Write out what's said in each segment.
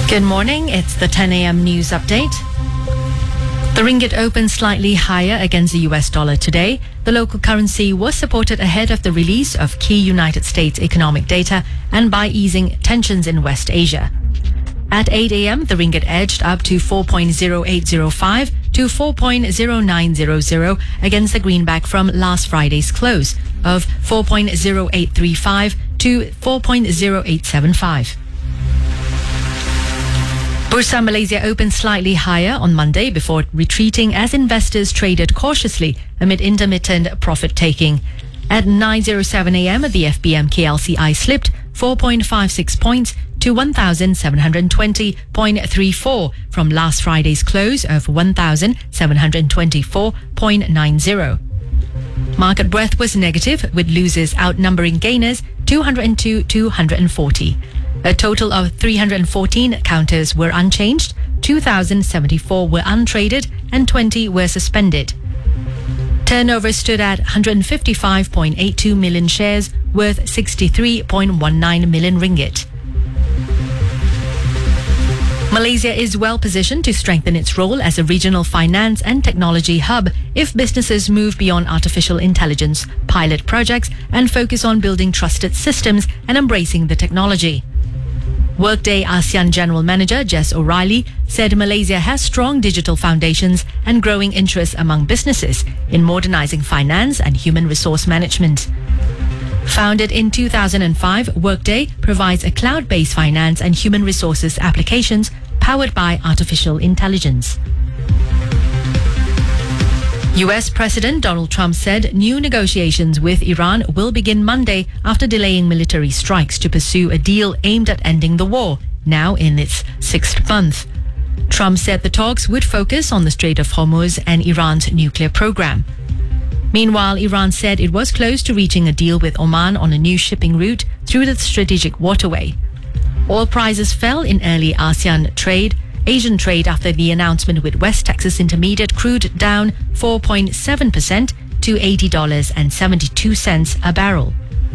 Good morning. It's the 10 a.m. news update. The ringgit opened slightly higher against the US dollar today. The local currency was supported ahead of the release of key United States economic data and by easing tensions in West Asia. At 8 a.m., the ringgit edged up to 4.0805 to 4.0900 against the greenback from last Friday's close of 4.0835 to 4.0875. Bursa Malaysia opened slightly higher on Monday before retreating as investors traded cautiously amid intermittent profit-taking. At 9:07 a.m., the FBM KLCI slipped 4.56 points to 1,720.34 from last Friday's close of 1,724.90. Market breadth was negative, with losers outnumbering gainers 202-240. A total of 314 counters were unchanged, 2,074 were untraded, and 20 were suspended. Turnover stood at 155.82 million shares, worth 63.19 million ringgit. Malaysia is well positioned to strengthen its role as a regional finance and technology hub if businesses move beyond artificial intelligence, pilot projects, and focus on building trusted systems and embracing the technology. Workday ASEAN General Manager Jess O'Reilly said Malaysia has strong digital foundations and growing interest among businesses in modernizing finance and human resource management. Founded in 2005, Workday provides a cloud-based finance and human resources applications powered by artificial intelligence. US President Donald Trump said new negotiations with Iran will begin Monday after delaying military strikes to pursue a deal aimed at ending the war, now in its sixth month. Trump said the talks would focus on the Strait of Hormuz and Iran's nuclear program. Meanwhile, Iran said it was close to reaching a deal with Oman on a new shipping route through the strategic waterway. Oil prices fell in early Asian trade after the announcement, with West Texas Intermediate crude down 4.7% to $80.72 a barrel.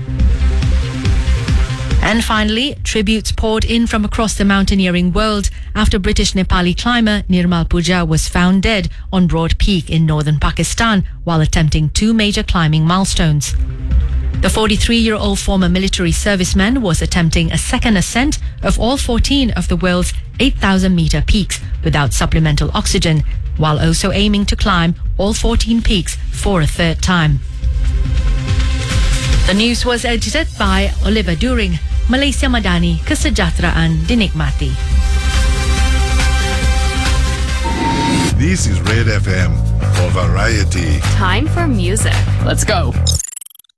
And finally, tributes poured in from across the mountaineering world after British Nepali climber Nirmal Pooja was found dead on Broad Peak in northern Pakistan while attempting two major climbing milestones. The 43-year-old former military serviceman was attempting a second ascent of all 14 of the world's 8,000-meter peaks without supplemental oxygen, while also aiming to climb all 14 peaks for a third time. The news was edited by Oliver During. Malaysia Madani, kesejahteraan dinikmati. This is Red FM for variety. Time for music. Let's go.